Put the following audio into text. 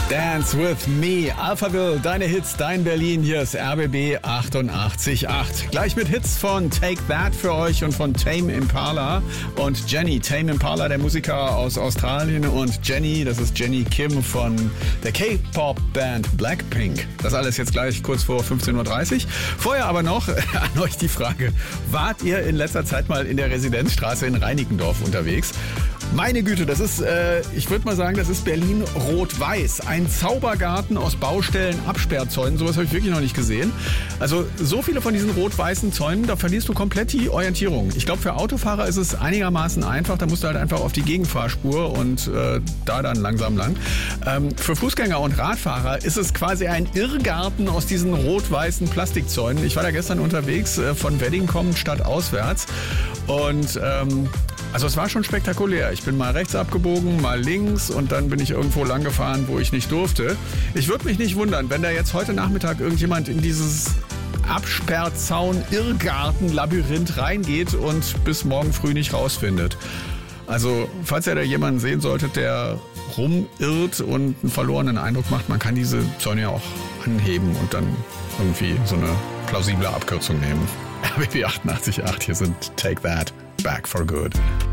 Dance with me, Alphaville, deine Hits, dein Berlin, hier ist RBB 88.8. Gleich mit Hits von Take That für euch und von Tame Impala und Jenny. Tame Impala, der Musiker aus Australien, und Jenny, das ist Jenny Kim von der K-Pop-Band Blackpink. Das alles jetzt gleich kurz vor 15.30 Uhr. Vorher aber noch an euch die Frage, wart ihr in letzter Zeit mal in der Residenzstraße in Reinickendorf unterwegs? Meine Güte, das ist, ich würde mal sagen, das ist Berlin rot-weiß. Ein Zaubergarten aus Baustellen, Absperrzäunen, sowas habe ich wirklich noch nicht gesehen. Also so viele von diesen rot-weißen Zäunen, da verlierst du komplett die Orientierung. Ich glaube, für Autofahrer ist es einigermaßen einfach, da musst du halt einfach auf die Gegenfahrspur und da dann langsam lang. Für Fußgänger und Radfahrer ist es quasi ein Irrgarten aus diesen rot-weißen Plastikzäunen. Ich war da gestern unterwegs, von Wedding kommend statt auswärts, und also es war schon spektakulär. Ich bin mal rechts abgebogen, mal links, und dann bin ich irgendwo lang gefahren, wo ich nicht durfte. Ich würde mich nicht wundern, wenn da jetzt heute Nachmittag irgendjemand in dieses Absperrzaun-Irrgarten-Labyrinth reingeht und bis morgen früh nicht rausfindet. Also falls ihr da jemanden sehen solltet, der rumirrt und einen verlorenen Eindruck macht, man kann diese Zäune ja auch anheben und dann irgendwie so eine plausible Abkürzung nehmen. RBB 88.8, hier sind Take That, Back for Good.